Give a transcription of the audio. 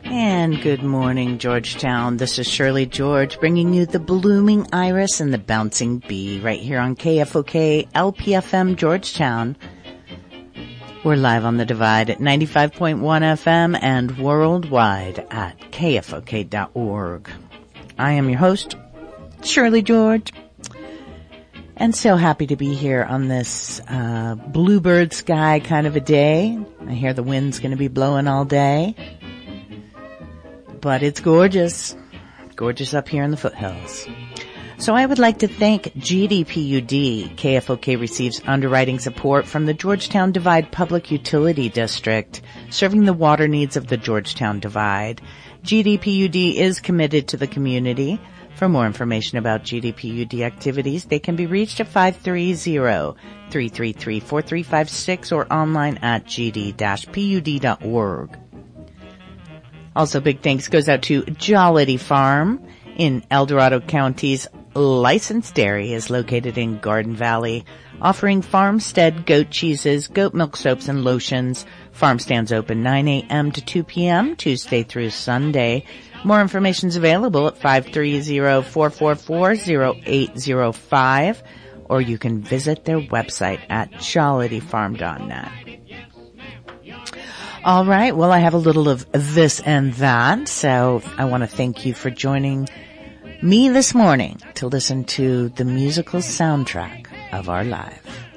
And good morning, Georgetown. This is Shirley George bringing you the blooming iris and the bouncing bee right here on KFOK LPFM Georgetown. We're live on the Divide at 95.1 FM and worldwide at kfok.org. I am your host, Shirley George, and so happy to be here on this bluebird sky kind of a day. I hear the wind's going to be blowing all day. But it's gorgeous. Gorgeous up here in the foothills. So I would like to thank GDPUD. KFOK receives underwriting support from the Georgetown Divide Public Utility District, serving the water needs of the Georgetown Divide. GDPUD is committed to the community. For more information about GDPUD activities, they can be reached at 530-333-4356 or online at gd-pud.org. Also, big thanks goes out to Jollity Farm in El Dorado County's licensed dairy is located in Garden Valley, offering farmstead goat cheeses, goat milk soaps, and lotions. Farm stands open 9 a.m. to 2 p.m. Tuesday through Sunday. More information is available at 530-444-0805, or you can visit their website at jollityfarm.net. All right. Well, I have a little of this and that, so I want to thank you for joining me this morning to listen to the musical soundtrack of our life.